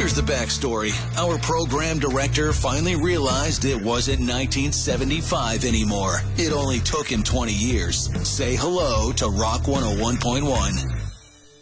Here's the backstory. Our program director finally realized it wasn't 1975 anymore. It only took him 20 years. Say hello to Rock 101.1.